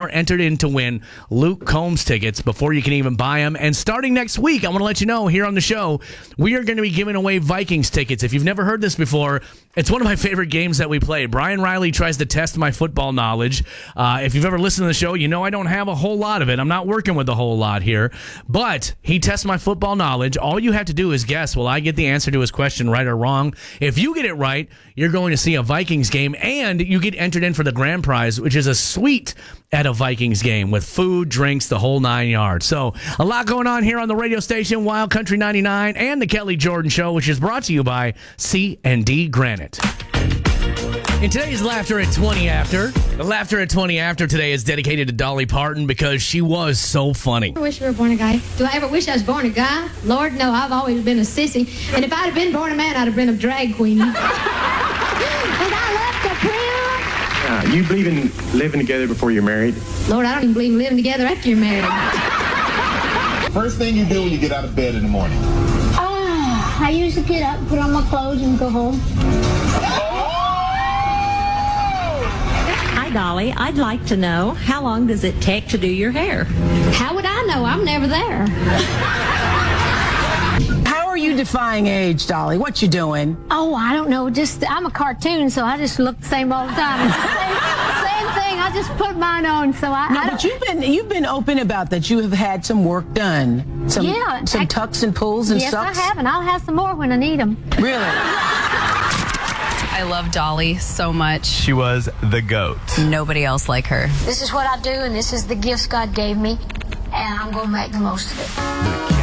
are entered in to win Luke Combs tickets before you can even buy them. And starting next week, I want to let you know here on the show, we are going to be giving away Vikings tickets. If you've never heard this before, it's one of my favorite games that we play. Brian Riley tries to test my football knowledge. If you've ever listened to the show, you know I don't have a whole lot of it. I'm not working with a whole lot here. But he tests my football knowledge. All you have to do is guess, will I get the answer to his question right or wrong? If you get it right, you're going to see a Vikings game, and you get entered in for the grand prize, which is a suite at a Vikings game with food, drinks, the whole 9 yards. So a lot going on here on the radio station, Wild Country 99, and the Kelly Jordan Show, which is brought to you by C&D Granite. In today's Laughter at 20 After, the Laughter at 20 After today is dedicated to Dolly Parton because she was so funny. I wish we were born a guy. Do I ever wish I was born a guy? Lord, no, I've always been a sissy. And if I'd have been born a man, I'd have been a drag queen. And I love the prim. You believe in living together before you're married? Lord, I don't even believe in living together after you're married. First thing you do when you get out of bed in the morning? I usually get up, put on my clothes, and go home. Hi, Dolly. I'd like to know, how long does it take to do your hair? How would I know? I'm never there. How are you defying age, Dolly? What you doing? Oh, I don't know. I'm a cartoon, so I just look the same all the time. Same thing. I just put mine on, so But you've been open about that. You have had some work done. Some tucks and pulls and yes, sucks. Yes, I have, and I'll have some more when I need them. Really? I love Dolly so much. She was the GOAT. Nobody else like her. This is what I do, and this is the gifts God gave me, and I'm going to make the most of it.